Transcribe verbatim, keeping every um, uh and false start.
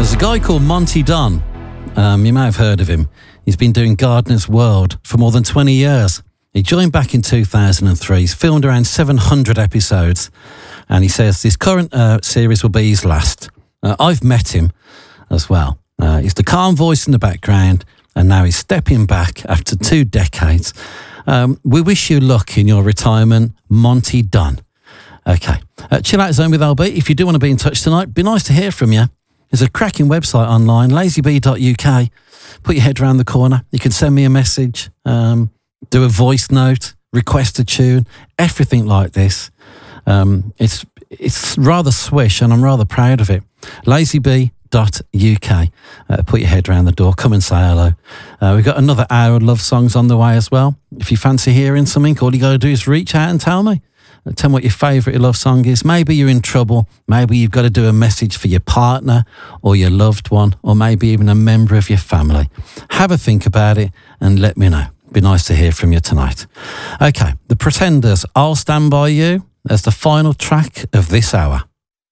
There's a guy called Monty Dunn. Um, you may have heard of him. He's been doing Gardener's World for more than twenty years. He joined back in two thousand three. He's filmed around seven hundred episodes. And he says this current uh, series will be his last. Uh, I've met him as well. Uh, he's the calm voice in the background. And now he's stepping back after two decades. Um, we wish you luck in your retirement, Monty Dunn. Okay. Uh, Chill Out Zone with L B. If you do want to be in touch tonight, be nice to hear from you. There's a cracking website online, lazy bee dot U K. Put your head around the corner. You can send me a message, um, do a voice note, request a tune, everything like this. Um, it's it's rather swish, and I'm rather proud of it. lazy bee dot U K. Uh, put your head around the door. Come and say hello. Uh, we've got another hour of love songs on the way as well. If you fancy hearing something, all you got to do is reach out and tell me. Tell me what your favourite love song is. Maybe you're in trouble. Maybe you've got to do a message for your partner or your loved one, or maybe even a member of your family. Have a think about it and let me know. Be nice to hear from you tonight. Okay, The Pretenders, I'll Stand By You, as the final track of this hour.